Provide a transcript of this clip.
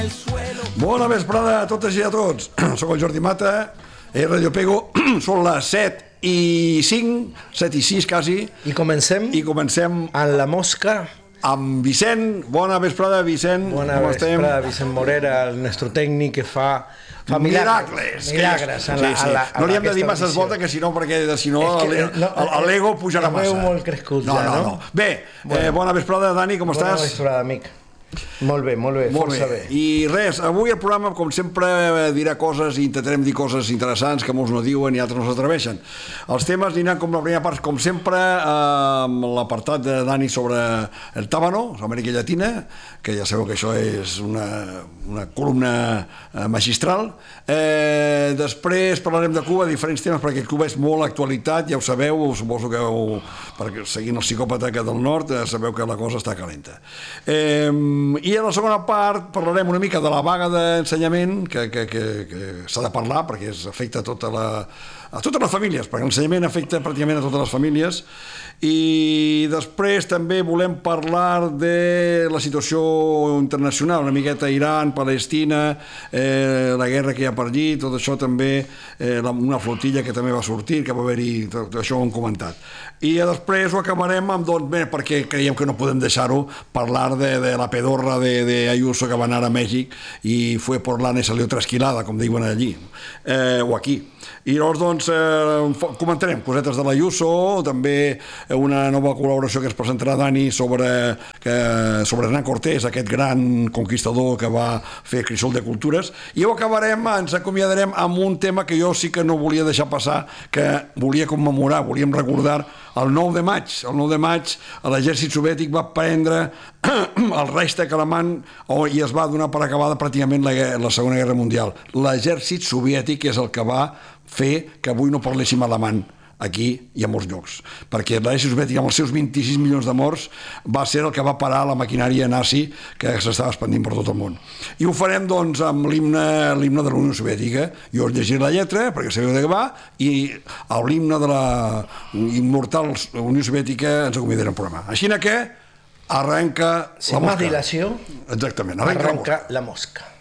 Bona vesprada a totes i a tots. Soc el Jordi Mata, Radio Pego. Són les 7:05, 7:06 quasi. I comencem amb La Mosca. Amb Vicent. Bona vesprada, Vicent. Bona vesprada, Vicent Morera, el nostre tècnic que fa milagres. No li hem de dir masses voltes, que si no, perquè l'ego pujarà massa. El meu molt crescut ja, no? Bé, bona vesprada, Dani, com estàs? Bona vesprada, amic. Molt bé, força bé. I res, avui el programa, com sempre, dirà coses i intentarem dir coses interessants que molts no diuen i altres no s'atreveixen. Els temes aniran com la primera part, com sempre, amb l'apartat de Dani sobre el Tábano, l'Amèrica Llatina, que ja sabeu que això és una columna magistral. Després parlarem de Cuba, diferents temes, perquè Cuba és molt actualitat, ja ho sabeu, suposo que perquè seguint el psicòpata que del nord, sabeu que la cosa està calenta. I en la segona part parlarem una mica de la vaga d'ensenyament que s'ha de parlar perquè afecta a totes les famílies, perquè l'ensenyament afecta pràcticament a totes les famílies. I després també volem parlar de la situació internacional, una miqueta Iran, Palestina, la guerra que hi ha per allí, tot això també, una flotilla que també va sortir, que va haver-hi, tot això ho hem comentat. I després ho acabarem amb, doncs bé, perquè creiem que no podem deixar-ho, parlar de la pedorra de Ayuso que va anar a Mèxic i fue por lana y salió trasquilada, com diuen allí, o aquí. I llavors, doncs, comentarem cosetes de l'Ayuso, també una nova col·laboració que ens presentarà Dani sobre Hernán Cortés, aquest gran conquistador que va fer Crisol de Cultures, i ho acabarem, ens acomiadarem amb un tema que jo sí que no volia deixar passar, que volia commemorar, volíem recordar el 9 de maig. El 9 de maig l'exèrcit soviètic va prendre el Reichstag alemany i es va donar per acabada pràcticament la Segona Guerra Mundial. L'exèrcit soviètic és el que va fer que avui no parléssim alemany aquí i a molts llocs, perquè l'exèrcit soviètic amb els seus 26 milions de morts va ser el que va parar la maquinària nazi que s'estava expandint per tot el món. I ho farem doncs amb l'himne de la Unió Soviètica. Jo us llegiré la lletra perquè sabeu de què va, i a l'himne de la immortal Unió Soviètica ens acomiadarem el programa. Així que arrenca la mosca. Sin más dilació, exactament, arrenca la mosca.